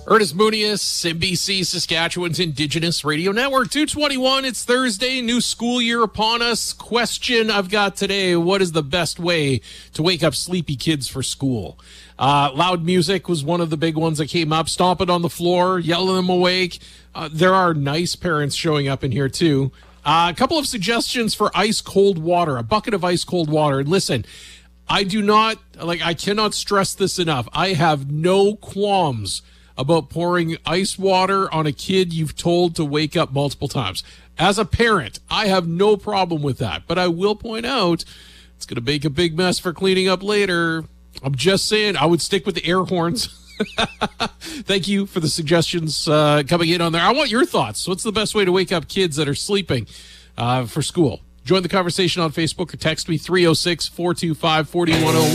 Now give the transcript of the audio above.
Ernest Munius, NBC Saskatchewan's Indigenous Radio Network. 221, it's Thursday, new school year upon us. Question I've got today, what is the best way to wake up sleepy kids for school? Loud music was one of the big ones that came up. Stomping on the floor, yelling them awake. There are nice parents showing up in here too. A couple of suggestions for ice cold water, a bucket of ice cold water. And listen, I cannot stress this enough. I have no qualms about pouring ice water on a kid you've told to wake up multiple times. As a parent, I have no problem with that. But I will point out, it's going to make a big mess for cleaning up later. I'm just saying, I would stick with the air horns. Thank you for the suggestions coming in on there. I want your thoughts. What's the best way to wake up kids that are sleeping for school? Join the conversation on Facebook or text me 306-425-4101.